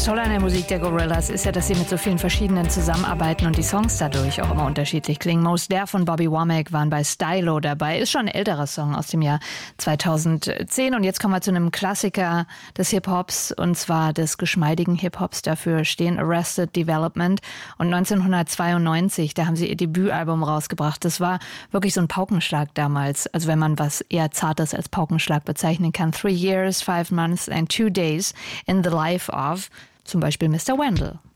Das Tolle an der Musik der Gorillaz ist ja, dass sie mit so vielen verschiedenen zusammenarbeiten und die Songs dadurch auch immer unterschiedlich klingen. Mos Def von Bobby Womack waren bei Stylo dabei. Ist schon ein älterer Song aus dem Jahr 2010. Und jetzt kommen wir zu einem Klassiker des Hip-Hops, und zwar des geschmeidigen Hip-Hops. Dafür stehen Arrested Development. Und 1992, da haben sie ihr Debütalbum rausgebracht. Das war wirklich so ein Paukenschlag damals. Also wenn man was eher Zartes als Paukenschlag bezeichnen kann. 3 Years, 5 Months and 2 Days in the Life of zum Beispiel Mr. Wendell.